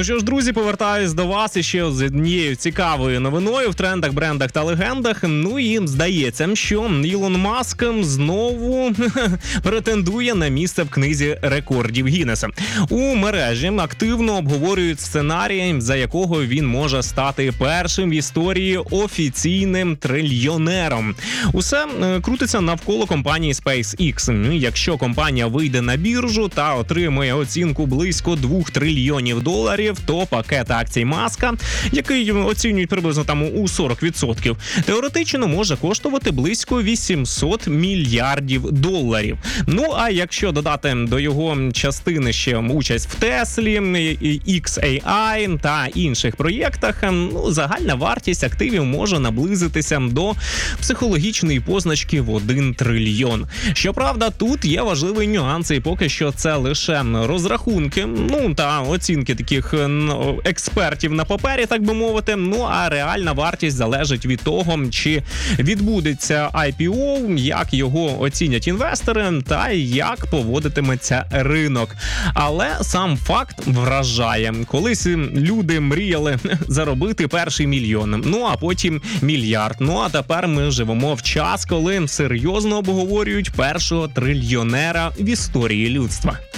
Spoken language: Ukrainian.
Ну що ж, друзі, повертаюсь до вас іще з однією цікавою новиною в трендах, брендах та легендах. Ну і здається, що Ілон Маск знову претендує на місце в книзі рекордів Гіннеса. У мережі активно обговорюють сценарій, за якого він може стати першим в історії офіційним трильйонером. Усе крутиться навколо компанії SpaceX. Якщо компанія вийде на біржу та отримує оцінку близько $2 трильйонів, то пакет акцій Маска, який оцінюють приблизно там у 40%, теоретично може коштувати близько $800 мільярдів. Ну а якщо додати до його частини ще участь в Теслі, XAI та інших проєктах, загальна вартість активів може наблизитися до психологічної позначки в $1 трильйон. Щоправда, тут є важливий нюанс, і поки що це лише розрахунки, та оцінки таких експертів на папері, так би мовити. Ну а реальна вартість залежить від того, чи відбудеться IPO, як його оцінять інвестори та як поводитиметься ринок. Але сам факт вражає. Колись люди мріяли заробити перший мільйон, а потім мільярд. А тепер ми живемо в час, коли серйозно обговорюють першого трильйонера в історії людства.